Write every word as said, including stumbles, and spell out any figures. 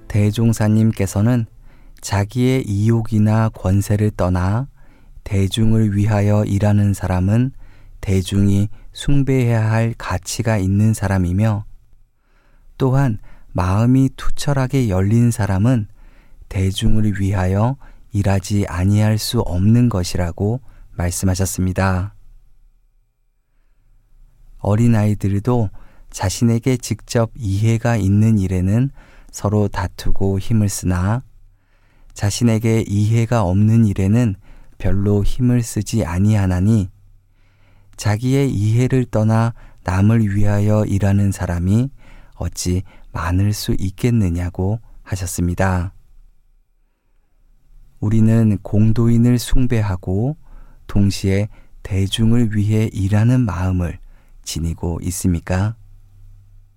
대종사님께서는 자기의 이욕이나 권세를 떠나 대중을 위하여 일하는 사람은 대중이 숭배해야 할 가치가 있는 사람이며, 또한 마음이 투철하게 열린 사람은 대중을 위하여 일하지 아니할 수 없는 것이라고 말씀하셨습니다. 어린아이들도 자신에게 직접 이해가 있는 일에는 서로 다투고 힘을 쓰나 자신에게 이해가 없는 일에는 별로 힘을 쓰지 아니하나니 자기의 이해를 떠나 남을 위하여 일하는 사람이 어찌 많을 수 있겠느냐고 하셨습니다. 우리는 공도인을 숭배하고 동시에 대중을 위해 일하는 마음을 지니고 있습니까?